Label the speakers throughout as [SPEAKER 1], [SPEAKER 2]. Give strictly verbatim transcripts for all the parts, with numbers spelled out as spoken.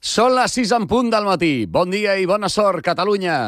[SPEAKER 1] Són les sis en punt del matí. Bon dia i bona sort, Catalunya.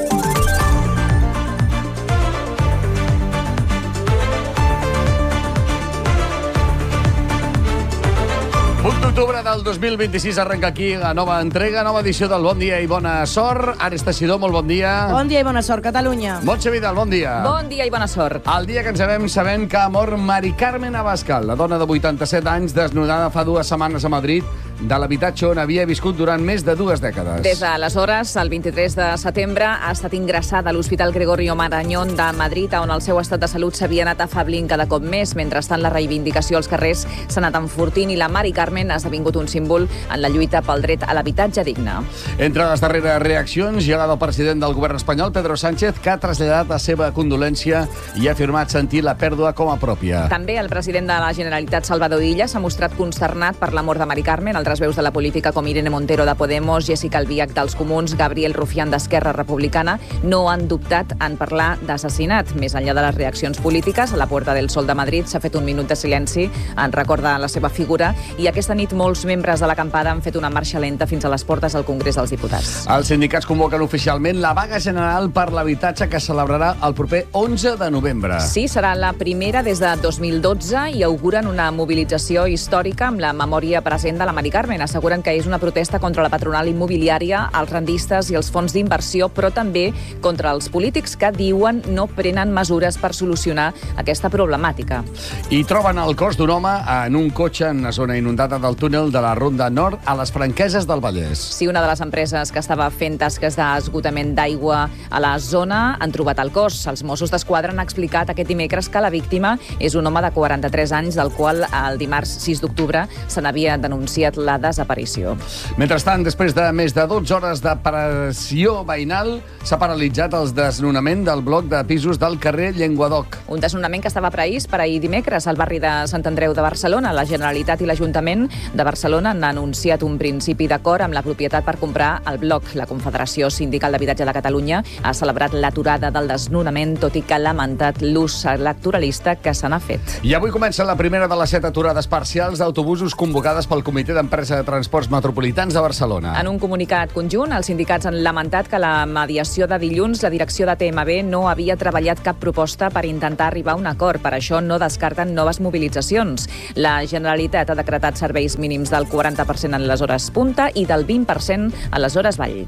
[SPEAKER 1] vuit d'octubre del dos mil vint-i-sis arrenca aquí la nova entrega, nova edició del Bon Dia i Bona Sort. Ares Teixidor, molt bon dia.
[SPEAKER 2] Bon dia i bona sort, Catalunya.
[SPEAKER 1] Montse Vidal, bon dia.
[SPEAKER 3] Bon dia i bona sort.
[SPEAKER 1] El dia que ens sabem, sabem que ha mort Mari Carmen Abascal, la dona de vuitanta-set anys, desnudada fa dues setmanes a Madrid, de l'habitatge on havia viscut durant més de dues dècades.
[SPEAKER 3] Des d'aleshores, el vint-i-tres de setembre, ha estat ingressada a l'Hospital Gregorio Marañón de Madrid, on el seu estat de salut s'havia anat afablint cada cop més. Mentrestant, la reivindicació als carrers s'ha anat enfortint i la Mari Carmen ha esdevingut un símbol en la lluita pel dret a l'habitatge digne.
[SPEAKER 1] Entre les darreres reaccions hi ha la del president del govern espanyol, Pedro Sánchez, que ha traslladat la seva condolència i ha afirmat sentir la pèrdua com a pròpia.
[SPEAKER 3] També el president de la Generalitat, Salvador Illa, s'ha mostrat consternat per la mort de Mari Carmen. Altres veus de la política com Irene Montero de Podemos, Jessica Albiach dels Comuns, Gabriel Rufián d'Esquerra Republicana no han dubtat en parlar d'assassinat. Més enllà de les reaccions polítiques, a la Puerta del Sol de Madrid s'ha fet un minut de silenci en recordar la seva figura i aquesta nit molts membres de l'acampada han fet una marxa lenta fins a les portes del Congrés dels Diputats.
[SPEAKER 1] Els sindicats convoquen oficialment la vaga general per l'habitatge que es celebrarà el proper onze de novembre.
[SPEAKER 3] Sí, serà la primera des de dos mil dotze i auguren una mobilització històrica amb la memòria present de la Mari Carmen. Asseguren que és una protesta contra la patronal immobiliària, els rendistes i els fons d'inversió, però també contra els polítics que diuen no prenen mesures per solucionar aquesta problemàtica.
[SPEAKER 1] I troben el cos d'un home en un cotxe en una zona inundada del túnel de la Ronda Nord a les Franqueses del Vallès.
[SPEAKER 3] Sí, una de les empreses que estava fent tasques d'esgotament d'aigua a la zona han trobat el cos. Els Mossos d'Esquadra han explicat aquest dimecres que la víctima és un home de quaranta-tres anys, del qual el dimarts sis d'octubre se n'havia denunciat la desaparició.
[SPEAKER 1] Mentrestant, després de més de dotze hores de pressió veïnal, s'ha paralitzat el desnonament del bloc de pisos del carrer Llenguadoc.
[SPEAKER 3] Un desnonament que estava previst per ahir dimecres al barri de Sant Andreu de Barcelona. La Generalitat i l'Ajuntament de Barcelona han anunciat un principi d'acord amb la propietat per comprar el bloc. La Confederació Sindical d'Habitatge de Catalunya ha celebrat l'aturada del desnonament, tot i que ha lamentat l'ús electoralista que se n'ha fet.
[SPEAKER 1] I avui comença la primera de les set aturades parcials d'autobusos convocades pel Comitè d'Empresa de Transports Metropolitans de Barcelona.
[SPEAKER 3] En un comunicat conjunt, els sindicats han lamentat que la mediació de dilluns la direcció de T M B no havia treballat cap proposta per intentar arribar a un acord. Per això no descarten noves mobilitzacions. La Generalitat ha decretat serveis mínims del quaranta per cent en les hores punta i del vint per cent a les hores vall.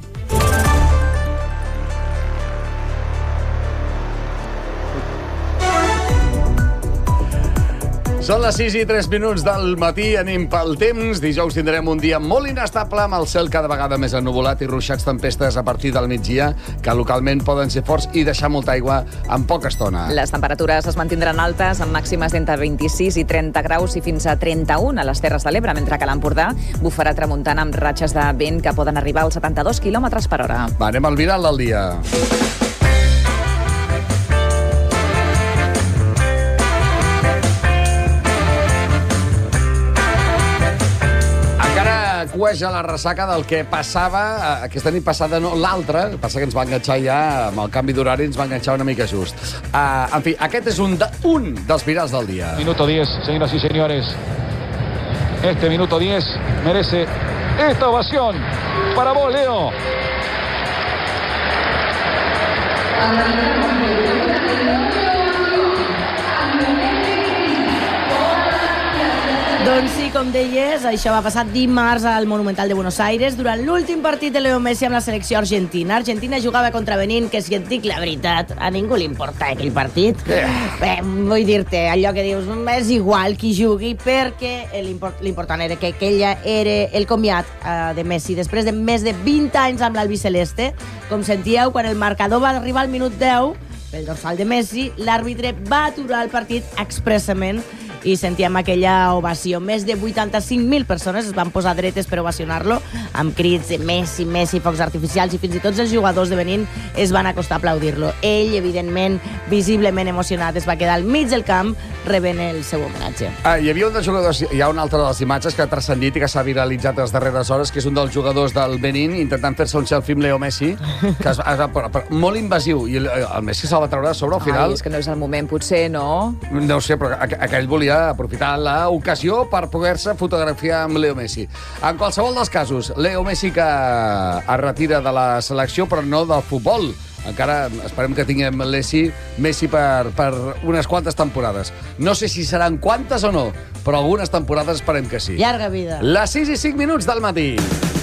[SPEAKER 1] Són les sis i tres minuts del matí, anem pel temps. Dijous tindrem un dia molt inestable, amb el cel cada vegada més ennuvolat i ruixats tempestes a partir del migdia, que localment poden ser forts i deixar molta aigua en poca estona.
[SPEAKER 3] Les temperatures es mantindran altes, amb màximes d'entre vint-i-sis i trenta graus i fins a trenta-un a les Terres de l'Ebre, mentre que a l'Empordà bufarà tramuntana amb ratxes de vent que poden arribar als setanta-dos quilòmetres per hora.
[SPEAKER 1] Va, anem al viral del dia. Cueja la ressaca del que passava aquesta nit passada, no, l'altra. Passa que ens va enganxar ja, amb el canvi d'horari, ens va enganxar una mica just. Uh, en fi, aquest és un, de, un dels virals del dia.
[SPEAKER 4] Minuto diez, señoras y señores. Este minuto diez merece esta ovación para vos, Leo.
[SPEAKER 2] Doncs sí, com deies, això va passar dimarts al Monumental de Buenos Aires durant l'últim partit de Leo Messi amb la selecció argentina. Argentina jugava contra Benín, que si et dic la veritat, a ningú li importa aquell partit. Eh. Bé, vull dir-te, allò que dius, és igual qui jugui, perquè l'important era que aquella era el comiat uh, de Messi. Després de més de vint anys amb l'albiceleste, com sentíeu, quan el marcador va arribar al minut deu, pel dorsal de Messi, l'àrbitre va aturar el partit expressament i sentíem aquella ovació. Més de vuitanta-cinc mil persones es van posar dretes per ovacionar-lo, amb crits de Messi, Messi, focs artificials, i fins i tot els jugadors de Benín es van acostar a aplaudir-lo. Ell, evidentment, visiblement emocionat, es va quedar al mig del camp rebent el seu homenatge.
[SPEAKER 1] Ah, hi havia un dels jugadors, hi ha una altra de les imatges que ha transcendit i que s'ha viralitzat les darreres hores, que és un dels jugadors del Benín intentant fer-se un selfie amb Leo Messi, que es, es, es, molt invasiu, i el, el Messi se'l va treure a sobre al final.
[SPEAKER 3] Ai, és que no és el moment, potser, no?
[SPEAKER 1] No ho sé, però aquell volia volia aprofitar l'ocasió per poder-se fotografiar amb Leo Messi. En qualsevol dels casos, Leo Messi que es retira de la selecció, però no del futbol. Encara esperem que tinguem Messi, Messi per, per unes quantes temporades. No sé si seran quantes o no, però algunes temporades esperem que sí.
[SPEAKER 2] Llarga vida.
[SPEAKER 1] Les sis i cinc minuts del matí.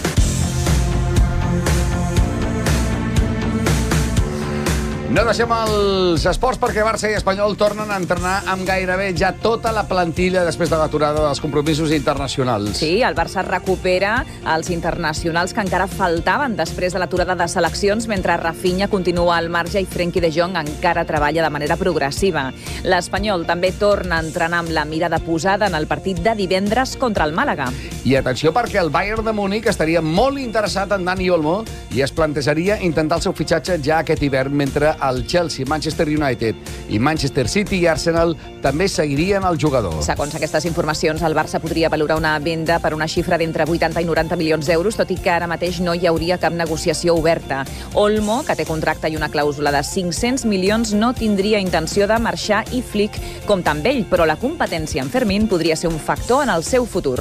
[SPEAKER 1] No deixem els esports perquè Barça i Espanyol tornen a entrenar amb gairebé ja tota la plantilla després de l'aturada dels compromisos internacionals.
[SPEAKER 3] Sí, el Barça recupera els internacionals que encara faltaven després de l'aturada de seleccions, mentre Rafinha continua al marge i Frenkie de Jong encara treballa de manera progressiva. L'Espanyol també torna a entrenar amb la mirada posada en el partit de divendres contra el Màlaga.
[SPEAKER 1] I atenció perquè el Bayern de Múnich estaria molt interessat en Dani Olmo i es plantejaria intentar el seu fitxatge ja aquest hivern, mentre el Chelsea, Manchester United i Manchester City i Arsenal també seguirien el jugador.
[SPEAKER 3] Segons aquestes informacions, el Barça podria valorar una venda per una xifra d'entre vuitanta i noranta milions d'euros, tot i que ara mateix no hi hauria cap negociació oberta. Olmo, que té contracte i una clàusula de cinc-cents milions, no tindria intenció de marxar i Flick compta amb ell, però la competència en Fermín podria ser un factor en el seu futur.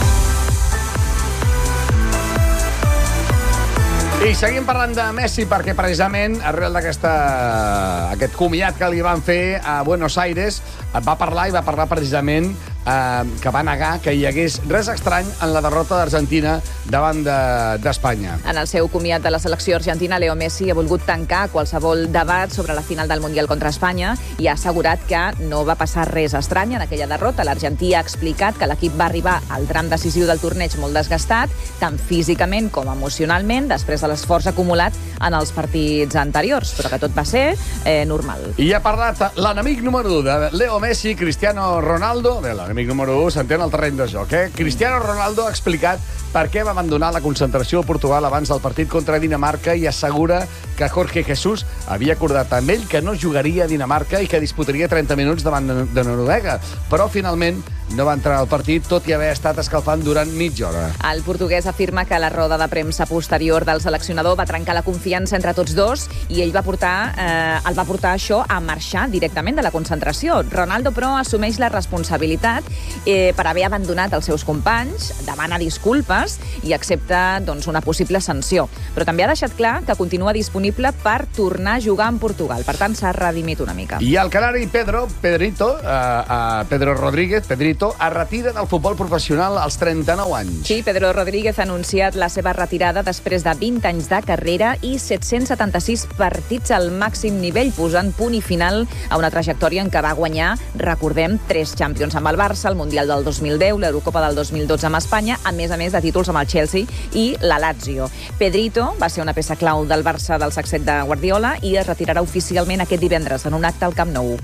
[SPEAKER 1] I seguim parlant de Messi perquè precisament arrel d'aquest comiat que li van fer a Buenos Aires va parlar i va parlar precisament eh, que va negar que hi hagués res estrany en la derrota d'Argentina davant d'Espanya.
[SPEAKER 3] En el seu comiat de la selecció argentina, Leo Messi ha volgut tancar qualsevol debat sobre la final del Mundial contra Espanya i ha assegurat que no va passar res estrany en aquella derrota. L'argentí ha explicat que l'equip va arribar al tram decisiu del torneig molt desgastat, tant físicament com emocionalment, després de l'esforç acumulat en els partits anteriors, però que tot va ser eh, normal.
[SPEAKER 1] I ha parlat l'enemic número u de Leo Messi, Cristiano Ronaldo. Bé, l'enemic número u s'entén al terreny de joc, eh? Cristiano Ronaldo ha explicat per què va abandonar la concentració a Portugal abans del partit contra Dinamarca i assegura que Jorge Jesús havia acordat amb ell que no jugaria a Dinamarca i que disputaria trenta minuts davant de Noruega. Però finalment no va entrar al partit, tot i haver estat escalfant durant mitja hora.
[SPEAKER 3] El portuguès afirma que la roda de premsa posterior del seleccionador va trencar la confiança entre tots dos i ell va portar, eh, el va portar això a marxar directament de la concentració. Ronaldo, però, assumeix la responsabilitat eh, per haver abandonat els seus companys, demana disculpes i accepta doncs, una possible sanció. Però també ha deixat clar que continua disponible per tornar a jugar en Portugal. Per tant, s'ha redimit una mica.
[SPEAKER 1] I el canari Pedro, Pedrito, eh, eh, Pedro Rodríguez, Pedrito, es retira del futbol professional als trenta-nou anys.
[SPEAKER 3] Sí, Pedro Rodríguez ha anunciat la seva retirada després de vint anys de carrera i set-cents setanta-sis partits al màxim nivell, posant punt i final a una trajectòria en què va guanyar, recordem, tres Champions amb el Barça, el Mundial del dos mil deu, l'Eurocopa del dos mil dotze amb Espanya, a més a més de títols amb el Chelsea i la Lazio. Pedrito va ser una peça clau del Barça del sacset de Guardiola i es retirarà oficialment aquest divendres en un acte al Camp Nou.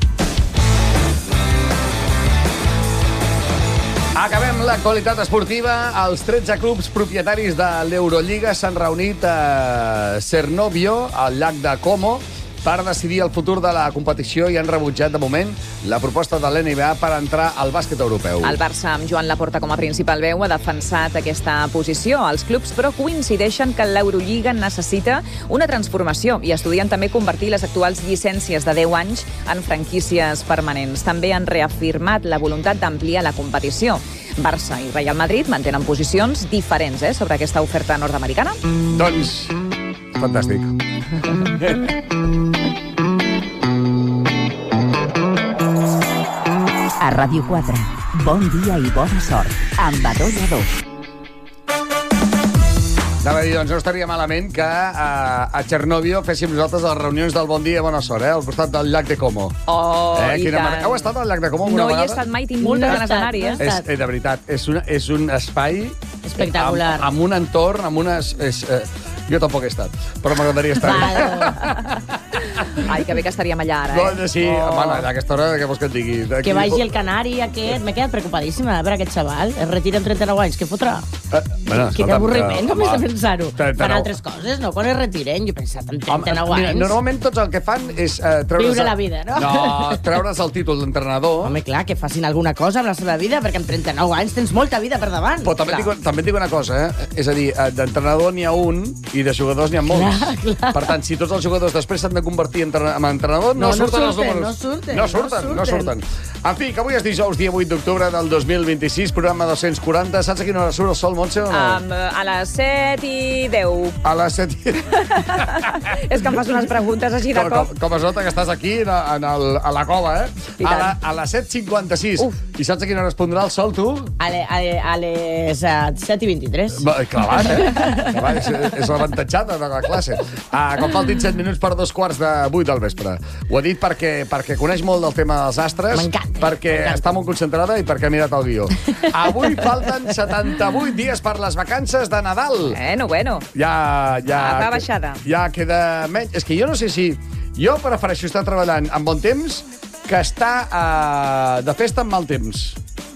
[SPEAKER 1] Acabem l'actualitat esportiva. Els tretze clubs propietaris de l'Eurolliga s'han reunit a Cernovio, al llac de Como, per decidir el futur de la competició i han rebutjat, de moment, la proposta de l'N B A per entrar al bàsquet europeu.
[SPEAKER 3] El Barça, amb Joan Laporta com a principal veu, ha defensat aquesta posició. Els clubs, però, coincideixen que l'Eurolliga necessita una transformació i estudien també convertir les actuals llicències de deu anys en franquícies permanents. També han reafirmat la voluntat d'ampliar la competició. Barça i Real Madrid mantenen posicions diferents eh, sobre aquesta oferta nord-americana.
[SPEAKER 1] Doncs, fantàstic.
[SPEAKER 5] A Ràdio quatre, bon dia i bona sort, amb Adolla dos.
[SPEAKER 1] Anava a dir, doncs no estaria malament que a, a Cernovio féssim nosaltres les reunions del Bon Dia i Bona Sort, eh, al costat del llac de Como.
[SPEAKER 3] Oh,
[SPEAKER 1] eh,
[SPEAKER 3] i tant.
[SPEAKER 1] Heu estat al llac de Como alguna
[SPEAKER 3] no
[SPEAKER 1] vegada?
[SPEAKER 3] No hi he estat mai, tinc moltes ganes d'anar-hi, eh?
[SPEAKER 1] És, eh, de veritat, és, una, és un espai
[SPEAKER 2] espectacular.
[SPEAKER 1] Amb, amb un entorn, amb unes... És, eh, jo tampoc he estat, però m'agradaria estar-hi.
[SPEAKER 3] Ai, que bé que estaríem allà ara, eh?
[SPEAKER 1] Doncs sí, oh. Bueno, a aquesta hora, què vols que et digui? Aquí...
[SPEAKER 2] Que vagi el canari aquest. M'he quedat preocupadíssima per aquest xaval. Es retira amb trenta-nou anys. Què fotrà?
[SPEAKER 1] Eh, bueno,
[SPEAKER 2] Quin avorriment, com és de pensar-ho.
[SPEAKER 1] trenta-nou.
[SPEAKER 2] Fan altres coses, no? Quan es retiren, jo he pensat en trenta-nou
[SPEAKER 1] Mira,
[SPEAKER 2] anys.
[SPEAKER 1] normalment tots el que fan és... Eh, treure's
[SPEAKER 2] Viure la vida, no?
[SPEAKER 1] No, treure's el títol d'entrenador.
[SPEAKER 2] Home, clar, que facin alguna cosa amb la seva vida, perquè amb trenta-nou anys tens molta vida per davant.
[SPEAKER 1] Però també et, dic, també et dic una cosa, eh? És a dir, d'entrenador n'hi ha un i i de jugadors n'hi ha molts.
[SPEAKER 2] Clar, clar.
[SPEAKER 1] Per tant, si tots els jugadors després s'han de convertir en, en entrenador, no,
[SPEAKER 2] No, no
[SPEAKER 1] surten els
[SPEAKER 2] surten,
[SPEAKER 1] números.
[SPEAKER 2] no surten,
[SPEAKER 1] No
[SPEAKER 2] no
[SPEAKER 1] surten, no
[SPEAKER 2] surten.
[SPEAKER 1] surten. En fi, que avui és dijous, dia vuit d'octubre del dos mil vint-i-sis, programa dos-cents quaranta. Saps a quina hora surt el sol, Montse, o no?
[SPEAKER 3] Um, a les set i deu.
[SPEAKER 1] A les set...
[SPEAKER 3] És que em fas unes preguntes així de
[SPEAKER 1] Com,
[SPEAKER 3] cop.
[SPEAKER 1] com, com es nota que estàs aquí en, en el, a la cova, eh?
[SPEAKER 3] I
[SPEAKER 1] A, la,
[SPEAKER 3] tant.
[SPEAKER 1] a les set cinquanta-sis.
[SPEAKER 3] Uf.
[SPEAKER 1] I saps a quina hora es pondrà el sol, tu?
[SPEAKER 2] A, le, a, le, a les uh, set i vint-i-tres.
[SPEAKER 1] Va, clavat, eh? Clavat, és és l'avantatjada de la classe. Ah, com faltin set minuts per dos quarts de vuit del vespre. Ho he dit perquè, perquè coneix molt del tema dels astres,
[SPEAKER 2] M'encanta,
[SPEAKER 1] perquè
[SPEAKER 2] m'encanta.
[SPEAKER 1] està molt concentrada i perquè ha mirat el guió. Avui falten setanta-vuit dies per les vacances de Nadal.
[SPEAKER 3] Bueno, bueno.
[SPEAKER 1] Ja, ja,
[SPEAKER 3] Ah, va baixada.
[SPEAKER 1] Ja queda menys. És que jo no sé si... Jo prefereixo estar treballant amb bon temps que estar uh, de festa amb mal temps.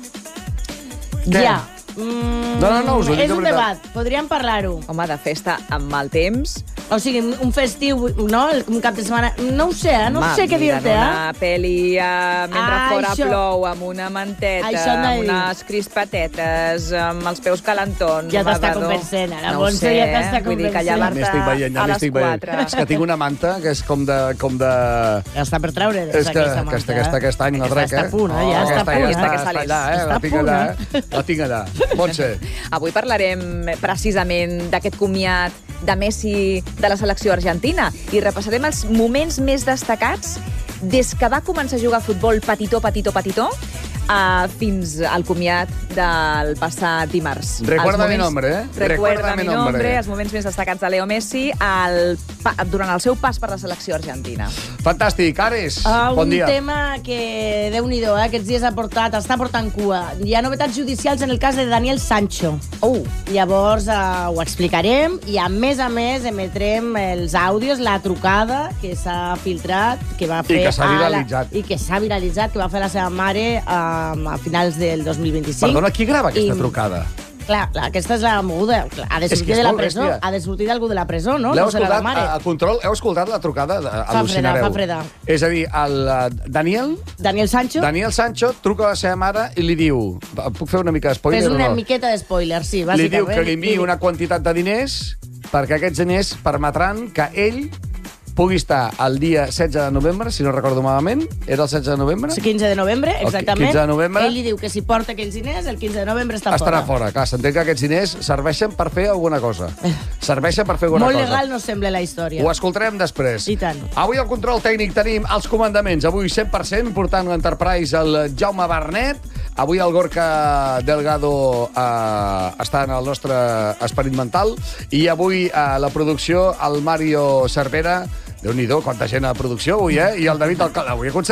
[SPEAKER 1] Què?
[SPEAKER 2] Ja. Mm,
[SPEAKER 1] No, no, no, us ho dic
[SPEAKER 2] és
[SPEAKER 1] de
[SPEAKER 2] un
[SPEAKER 1] veritat.
[SPEAKER 2] debat, podríem parlar-ho.
[SPEAKER 3] Home, de festa amb mal temps.
[SPEAKER 2] O sigui, un festiu, no? Un cap de setmana... No ho sé, eh? no
[SPEAKER 3] Home,
[SPEAKER 2] sé què
[SPEAKER 3] mirant
[SPEAKER 2] dir-te, eh?
[SPEAKER 3] una pel·li eh, mentre
[SPEAKER 2] Ah,
[SPEAKER 3] fora
[SPEAKER 2] això-
[SPEAKER 3] plou, amb una manteta,
[SPEAKER 2] Això hem de
[SPEAKER 3] amb
[SPEAKER 2] dir.
[SPEAKER 3] unes crispatetes, amb els peus calentons.
[SPEAKER 2] Ja
[SPEAKER 3] home,
[SPEAKER 2] t'està
[SPEAKER 3] Badó.
[SPEAKER 2] convencent, ara,
[SPEAKER 3] no ho
[SPEAKER 2] Montse,
[SPEAKER 3] sé,
[SPEAKER 2] ja t'està
[SPEAKER 3] eh? Vull dir que
[SPEAKER 2] convencent.
[SPEAKER 3] llevar-te
[SPEAKER 1] M'estic veient, ja
[SPEAKER 3] a les
[SPEAKER 1] m'estic veient.
[SPEAKER 3] quatre.
[SPEAKER 1] És que tinc una manta que és com de... Com de...
[SPEAKER 2] Ja està per treure
[SPEAKER 1] És que,
[SPEAKER 2] aquesta
[SPEAKER 1] que, que, que aquest any la
[SPEAKER 2] Aquesta
[SPEAKER 1] trec, eh?
[SPEAKER 2] està a punt, eh? Ja
[SPEAKER 1] Oh,
[SPEAKER 2] està a
[SPEAKER 1] aquesta
[SPEAKER 2] punt,
[SPEAKER 1] ja
[SPEAKER 2] eh?
[SPEAKER 1] està,
[SPEAKER 3] que
[SPEAKER 1] està
[SPEAKER 3] salís.
[SPEAKER 1] allà, eh?
[SPEAKER 2] Està
[SPEAKER 1] La
[SPEAKER 2] a
[SPEAKER 1] tinc
[SPEAKER 2] punt,
[SPEAKER 1] allà, eh? La tinc allà. Montse.
[SPEAKER 3] Avui parlarem precisament d'aquest comiat de Messi de la selecció argentina i repassarem els moments més destacats des que va començar a jugar a futbol petitó, petitó, petitó, uh, fins al comiat del passat dimarts.
[SPEAKER 1] Recuerda
[SPEAKER 3] Els
[SPEAKER 1] mi nombre, eh?
[SPEAKER 3] Recuerda,
[SPEAKER 1] Recuerda
[SPEAKER 3] mi
[SPEAKER 1] mi nombre.
[SPEAKER 3] nombre, els moments més destacats de Leo Messi el, pa, durant el seu pas per la selecció argentina.
[SPEAKER 1] Fantàstic. Ares,
[SPEAKER 2] Uh,
[SPEAKER 1] bon
[SPEAKER 2] un
[SPEAKER 1] dia.
[SPEAKER 2] tema que, Déu-n'hi-do, eh, aquests dies ha portat, està portant cua. Hi ha novetats judicials en el cas de Daniel Sancho.
[SPEAKER 3] Oh,
[SPEAKER 2] Llavors uh, ho explicarem i, a més a més, emetrem els àudios, la trucada que s'ha filtrat, que va fer...
[SPEAKER 1] que s'ha
[SPEAKER 2] a la-
[SPEAKER 1] viralitzat.
[SPEAKER 2] I que s'ha viralitzat, que va fer la seva mare uh, a finals del dos mil vint-i-cinc.
[SPEAKER 1] Perdona, qui grava aquesta
[SPEAKER 2] I-
[SPEAKER 1] trucada?
[SPEAKER 2] Clar, clar, aquesta és la moguda. Clar, ha de
[SPEAKER 1] És que
[SPEAKER 2] sortir
[SPEAKER 1] és
[SPEAKER 2] de la
[SPEAKER 1] molt
[SPEAKER 2] presó.
[SPEAKER 1] bèstia.
[SPEAKER 2] Ha de sortir d'algú de la presó, no?
[SPEAKER 1] L'heu
[SPEAKER 2] No serà la
[SPEAKER 1] escoltat,
[SPEAKER 2] mare.
[SPEAKER 1] a, a control, heu escoltat la trucada? Al·lucinareu.
[SPEAKER 2] fa fredar.
[SPEAKER 1] És a dir, el uh, Daniel,
[SPEAKER 2] Daniel Sancho,
[SPEAKER 1] Daniel Sancho truca a la seva mare i li diu... Puc fer una mica d'espoiler
[SPEAKER 2] fes
[SPEAKER 1] o
[SPEAKER 2] una
[SPEAKER 1] no?
[SPEAKER 2] miqueta d'espoiler, sí,
[SPEAKER 1] Li
[SPEAKER 2] bàsicament.
[SPEAKER 1] diu que li enviï una quantitat de diners perquè aquests diners permetran que ell pugui estar el dia setze de novembre, si no recordo malament. Era el setze de novembre?
[SPEAKER 2] El quinze de novembre,
[SPEAKER 1] El
[SPEAKER 2] exactament.
[SPEAKER 1] quinze de novembre.
[SPEAKER 2] Ell li diu que si porta aquells diners, el quinze de novembre està
[SPEAKER 1] Estarà
[SPEAKER 2] fora.
[SPEAKER 1] fora. Clar, s'entén que aquests diners serveixen per fer alguna cosa. Serveixen per fer alguna
[SPEAKER 2] Molt
[SPEAKER 1] cosa.
[SPEAKER 2] legal no sembla la història.
[SPEAKER 1] Ho escoltarem després.
[SPEAKER 2] I tant.
[SPEAKER 1] Avui al control tècnic tenim els comandaments. Avui cent per cent portant l'Enterprise el Jaume Bernet. Avui el Gorka Delgado eh, està en el nostre esperit mental. I avui a la producció el Mario Cervera. Déu-n'hi-do, quanta gent a la producció avui, eh? I el David Alcalá. Avui he aconseguit